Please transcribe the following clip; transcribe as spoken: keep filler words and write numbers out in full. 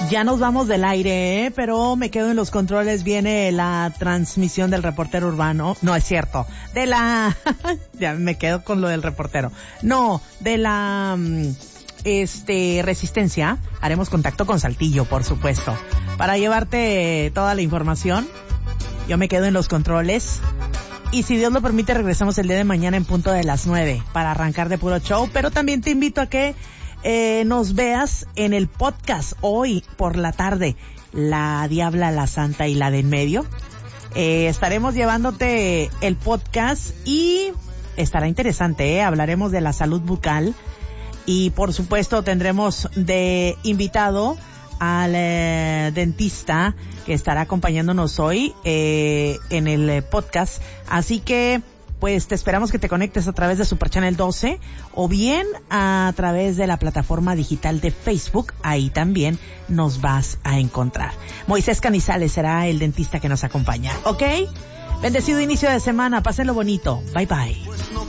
Ya nos vamos del aire, ¿eh? Pero me quedo en los controles. Viene la transmisión del reportero urbano. No, es cierto. De la... ya me quedo con lo del reportero. No, de la... Este, Resistencia. Haremos contacto con Saltillo, por supuesto. Para llevarte toda la información. Yo me quedo en los controles. Y si Dios lo permite, regresamos el día de mañana en punto de las nueve. Para arrancar de puro show. Pero también te invito a que... Eh, nos veas en el podcast hoy por la tarde, La Diabla, la Santa y la de en medio. Eh, estaremos llevándote el podcast y estará interesante, ¿eh? Hablaremos de la salud bucal y por supuesto tendremos de invitado al eh, dentista que estará acompañándonos hoy eh, en el eh, podcast. Así que pues te esperamos que te conectes a través de Super Channel doce o bien a través de la plataforma digital de Facebook. Ahí también nos vas a encontrar. Moisés Canizales será el dentista que nos acompaña, ¿ok? Bendecido inicio de semana, pásenlo bonito. Bye bye.